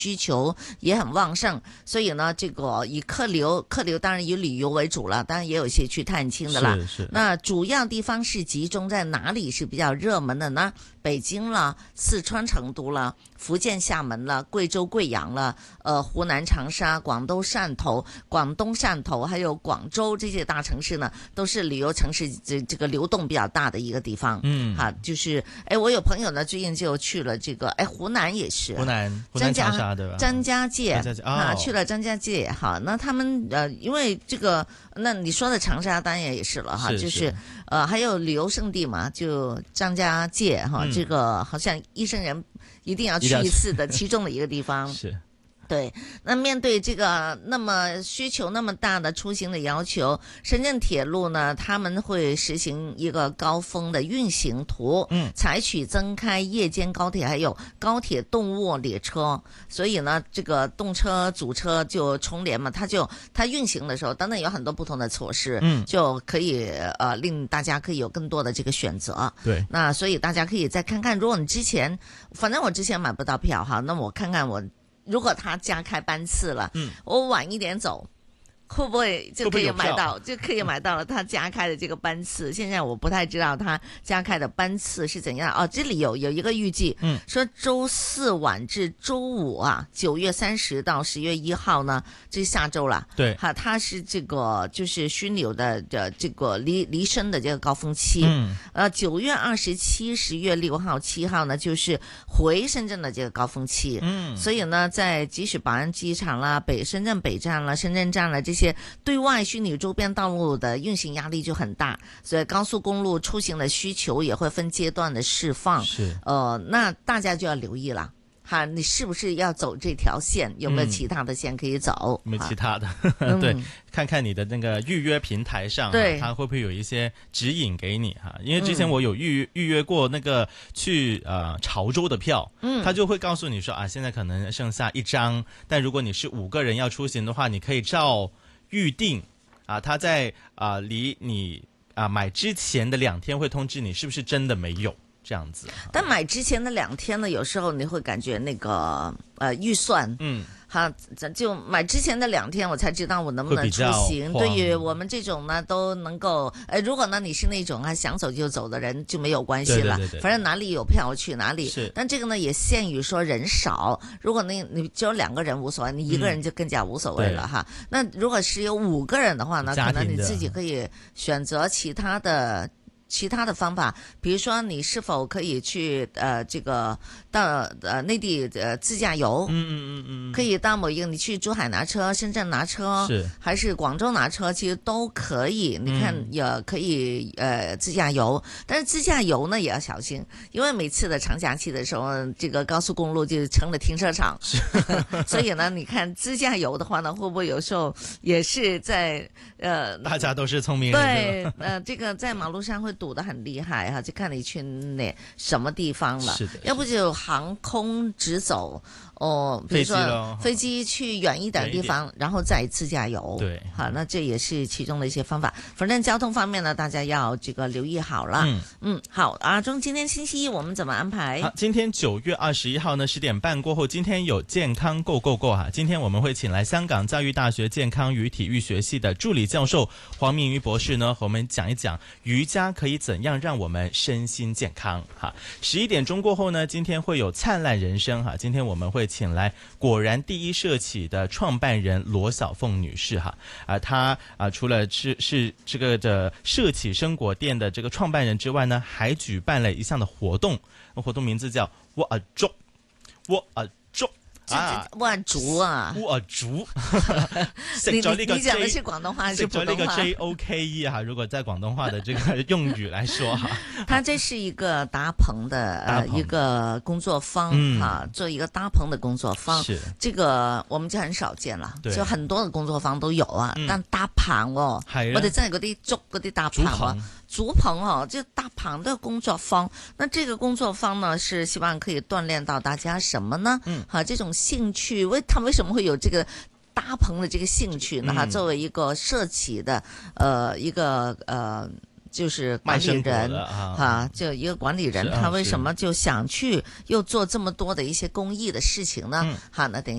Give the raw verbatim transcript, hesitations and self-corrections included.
需求也很旺盛，所以呢，这个以客流，客流当然以旅游为主了，当然也有一些去探亲的啦。 是是。 那主要地方是集中在哪里是比较热门的呢？北京了，四川成都了，福建厦门了，贵州贵阳了，呃，湖南长沙、广东汕头、广东汕头，还有广州这些大城市呢，都是旅游城市这这个流动比较大的一个地方。 嗯， 哈，就是哎，我有朋友呢，最近就去了这个，哎，湖南也是， 湖南湖南长沙对吧？ 张家界啊， 哦、 去了张家界哈。那他们呃，因为这个，那你说的长沙当然也是了哈， 是就是呃，还有旅游胜地嘛，就张家界哈、嗯，这个好像一生人一定要去一次的其中的一个地方。 是。 对，那面对这个那么需求那么大的出行的要求，深圳铁路呢，他们会实行一个高峰的运行图， 嗯， 采取增开夜间高铁还有高铁动卧列车，所以呢，这个动车主车就重联嘛，它就它运行的时候，等等有很多不同的措施， 嗯， 就可以呃令大家可以有更多的这个选择。 对， 那所以大家可以再看看，如果你之前，反正我之前买不到票哈，那我看看我。如果他加开班次了， 嗯， 我晚一点走，会不会就可以买到？就可以买到了他加开的这个班次。现在我不太知道他加开的班次是怎样哦。这里有有一个预计， 嗯， 说周四晚至周五啊，九月三十到十月一号呢，这下周了。 对， 哈，它是这个就是枢纽的的这个离离深的这个高峰期。 嗯， 呃，九月二十七、十月六号、七号呢，就是回深圳的这个高峰期。 嗯， 所以呢，在即使宝安机场啦、北深圳北站啦、深圳站啦这些对外虚拟周边道路的运行压力就很大，所以高速公路出行的需求也会分阶段的释放。 是， 呃，那大家就要留意了。哈，你是不是要走这条线？有没有其他的线可以走？ 没、嗯、其他的，对、嗯，看看你的那个预約平台上， 对， 它會不會有一些指引給你哈？因為之前我有預預約過那個去呃潮州的票，嗯，他就會告訴你說啊，現在可能剩下一張，但如果你是五個人要出行的話，你可以照預定啊，他在啊離你啊買之前的兩天會通知你是不是真的沒有。這樣子， 但買之前的兩天呢，有時候你會感覺那個呃預算，嗯，哈，就買之前的兩天，我才知道我能不能出行。對於我們這種呢，都能夠，呃，如果呢你是那種啊想走就走的人，就沒有關係了。 對對對對， 反正哪裡有票去哪裡。 是， 但這個呢也限於說人少，如果你你只有兩個人無所謂，你一個人就更加無所謂了、嗯、哈。那如果是有五個人的話呢，可能你自己可以選擇其他的。其他的方法，比如說你是否可以去呃這個到呃內地呃自駕遊， 嗯嗯嗯嗯， 可以到某一個你去珠海拿車、深圳拿車， 是還是廣州拿車，其實都可以。你看也可以呃自駕遊，但是自駕遊呢也要小心，因為每次的長假期的時候，這個高速公路就成了停車場，所以呢，你看自駕遊的話呢，會不會有時候也是在呃大家都是聰明人， 對，呃這個在馬路上會堵得很厲害哈，就看你去那什麼地方了。 是的， 要不就航空直走哦，比如說飛機去遠一點的地方，然後再自駕遊。 對， 好，那這也是其中的一些方法。反正交通方面呢，大家要這個留意好了。嗯嗯，好，阿中，今天星期一我們怎麼安排？ 好，今天九月二十一號呢，十點半過後，今天有健康 Go Go Go 哈。今天我們會請來香港教育大學健康與體育學系的助理教授黃明瑜博士呢，和我們講一講瑜伽可以怎樣讓我們身心健康哈。十一點鐘過後呢，今天會有燦爛人生哈。今天我們會請來果然第一社企的創辦人羅小鳳女士哈。啊，她啊除了是是這個的社企生果店的這個創辦人之外呢，還舉辦了一項的活動，活動名字叫我啊粥，我啊粥。 啊，哇竹啊， 哇竹， 你你你講的是廣東話還是普通話？ 食咗呢個 J O K E 啊，如果在廣東話的這個用語來說哈， 它這是一個搭棚的呃一個工作坊哈、嗯，做一個搭棚的工作坊， 是這個我們就很少見了，就很多的工作坊都有啊，嗯、但搭棚哦，我哋真係嗰啲竹嗰啲搭棚啊。竹棚哦，就搭棚的工作坊，那這個工作坊呢，是希望可以鍛鍊到大家什麼呢？嗯，哈，這種興趣，為他們為什麼會有這個搭棚的這個興趣呢？哈、嗯，作為一個社企的，呃，一個呃。 就是管理人啊， 哈，就一個管理人，他為什麼就想去又做這麼多的一些公益的事情呢？哈、嗯，那等於。